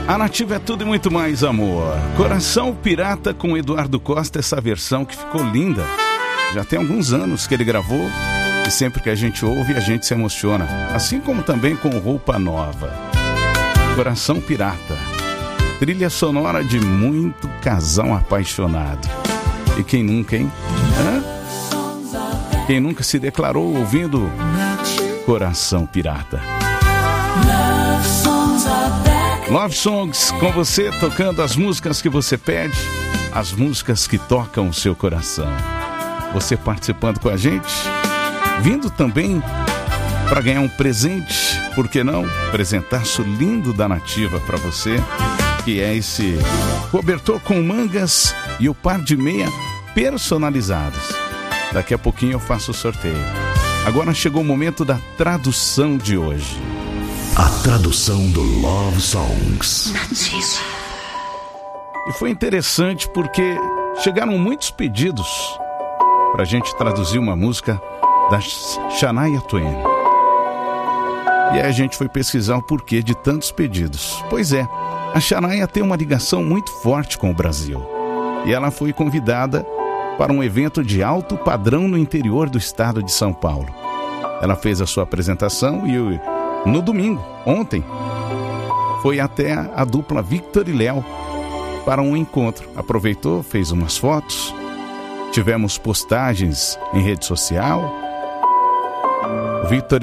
A Nativa é tudo e muito mais, amor. Coração Pirata com Eduardo Costa, essa versão que ficou linda. Já tem alguns anos que ele gravou e sempre que a gente ouve, a gente se emociona. Assim como também com Roupa Nova. Coração Pirata. Trilha sonora de muito casal apaixonado. E quem nunca, hein? Quem nunca se declarou ouvindo Coração Pirata? Love Songs, com você tocando as músicas que você pede, as músicas que tocam o seu coração. Você participando com a gente, vindo também para ganhar um presente, por que não? Presentaço lindo da Nativa para você, que é esse cobertor com mangas e o par de meia personalizados. Daqui a pouquinho eu faço o sorteio. Agora chegou o momento da tradução de hoje. A tradução do Love Songs. Nativa. E foi interessante porque chegaram muitos pedidos pra gente traduzir uma música da Shania Twain. E aí a gente foi pesquisar o porquê de tantos pedidos. Pois é, a Shania tem uma ligação muito forte com o Brasil. E ela foi convidada para um evento de alto padrão no interior do estado de São Paulo. Ela fez a sua apresentação e no domingo, ontem, foi até a dupla Victor e Léo para um encontro. Aproveitou, fez umas fotos, tivemos postagens em rede social. Victor